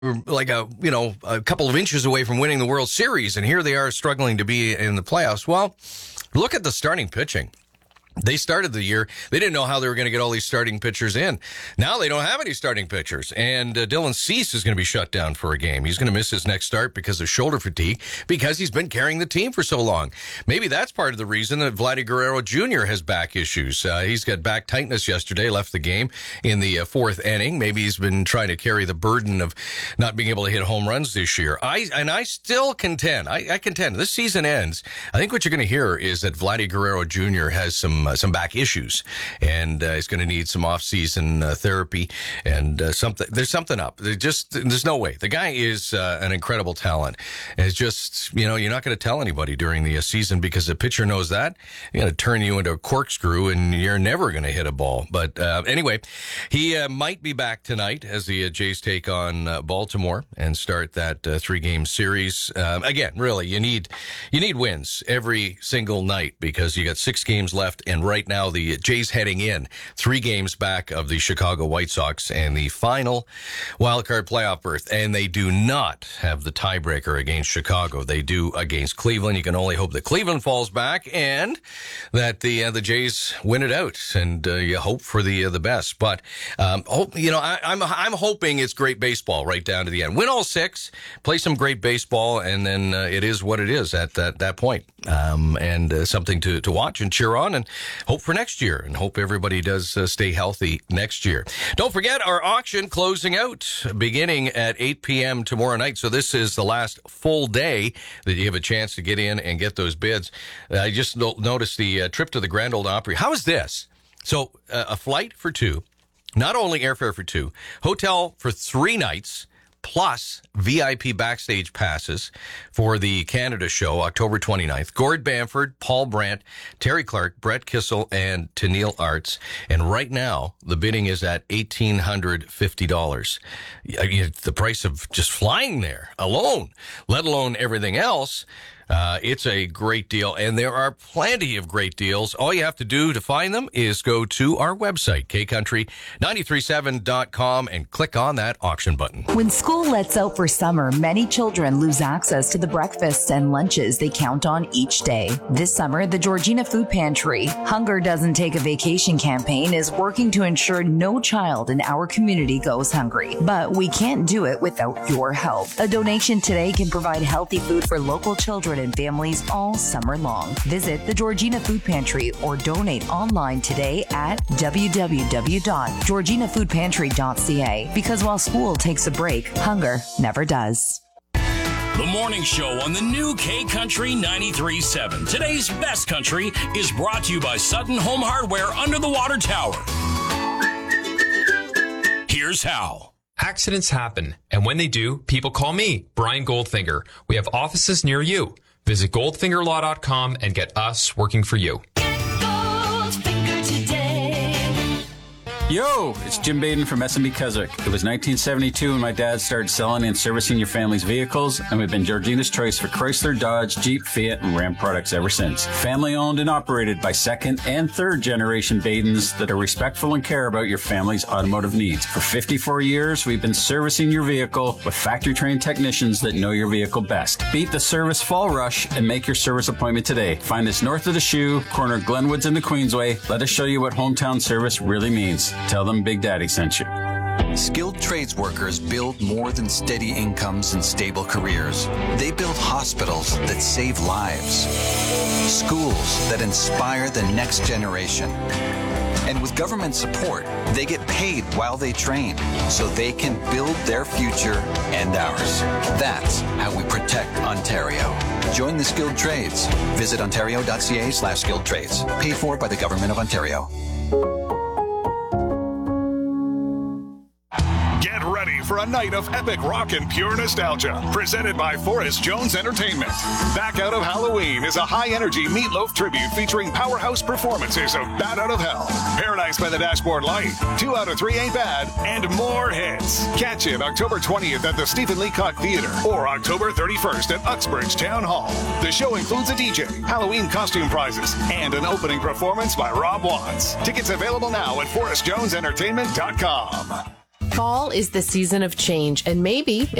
like a couple of inches away from winning the World Series, and here they are struggling to be in the playoffs. Well, look at the starting pitching. They started the year, they didn't know how they were going to get all these starting pitchers in. Now they don't have any starting pitchers, and Dylan Cease is going to be shut down for a game. He's going to miss his next start because of shoulder fatigue, because he's been carrying the team for so long. Maybe that's part of the reason that Vladdy Guerrero Jr. has back issues. He's got back tightness yesterday, left the game in the fourth inning. Maybe he's been trying to carry the burden of not being able to hit home runs this year. I still contend, I contend, this season ends. I think what you're going to hear is that Vladdy Guerrero Jr. has some back issues, and he's going to need some off-season therapy and something. There's something up. There's no way. The guy is an incredible talent. And it's just, you're not going to tell anybody during the season, because the pitcher knows that. He's going to turn you into a corkscrew, and you're never going to hit a ball. But anyway, he might be back tonight as the Jays take on Baltimore and start that 3-game series. Again, really, you need wins every single night, because you got 6 games left, and right now the Jays heading in 3 games back of the Chicago White Sox and the final wildcard playoff berth. And they do not have the tiebreaker against Chicago. They do against Cleveland. You can only hope that Cleveland falls back and that the Jays win it out. And you hope for the best. But I'm hoping it's great baseball right down to the end. Win all 6, play some great baseball, and then it is what it is at that point. And something to watch and cheer on, and hope for next year, and hope everybody does stay healthy next year. Don't forget our auction closing out beginning at 8 p.m. tomorrow night. So this is the last full day that you have a chance to get in and get those bids. I just noticed the trip to the Grand Ole Opry. How is this? So a flight for 2, not only airfare for 2, hotel for 3 nights, plus VIP backstage passes for the Canada show, October 29th. Gord Bamford, Paul Brandt, Terry Clark, Brett Kissel, and Tennille Arts. And right now, the bidding is at $1,850. The price of just flying there alone, let alone everything else. It's a great deal, and there are plenty of great deals. All you have to do to find them is go to our website, kcountry937.com, and click on that auction button. When school lets out for summer, many children lose access to the breakfasts and lunches they count on each day. This summer, the Georgina Food Pantry, Hunger Doesn't Take a Vacation campaign is working to ensure no child in our community goes hungry. But we can't do it without your help. A donation today can provide healthy food for local children and families all summer long. Visit the Georgina Food Pantry or donate online today at www.georginafoodpantry.ca, because while school takes a break, hunger never does. The morning show on the new K Country 93.7. Today's best country is brought to you by Sutton Home Hardware under the water tower. Here's how. Accidents happen, and when they do, people call me, Brian Goldfinger. We have offices near you. Visit goldfingerlaw.com and get us working for you. Goldfinger today. Yo, it's Jim Baden from S&B Keswick. It was 1972 when my dad started selling and servicing your family's vehicles, and we've been Georgina's choice for Chrysler, Dodge, Jeep, Fiat, and Ram products ever since. Family owned and operated by second and third generation Badens that are respectful and care about your family's automotive needs. For 54 years, we've been servicing your vehicle with factory trained technicians that know your vehicle best. Beat the service fall rush and make your service appointment today. Find us north of the Shoe, corner Glenwoods and the Queensway. Let us show you what hometown service really means. Tell them Big Daddy sent you. Skilled trades workers build more than steady incomes and stable careers. They build hospitals that save lives, schools that inspire the next generation. And with government support, they get paid while they train so they can build their future and ours. That's how we protect Ontario. Join the skilled trades. Visit ontario.ca/skilled trades. Paid for by the Government of Ontario. Get ready for a night of epic rock and pure nostalgia, presented by Forrest Jones Entertainment. Back Out of Halloween is a high-energy Meatloaf tribute featuring powerhouse performances of Bat Out of Hell, Paradise by the Dashboard Light, 2 Out of 3 Ain't Bad, and more hits. Catch it October 20th at the Stephen Leacock Theater or October 31st at Uxbridge Town Hall. The show includes a DJ, Halloween costume prizes, and an opening performance by Rob Watts. Tickets available now at ForrestJonesEntertainment.com. Fall is the season of change, and maybe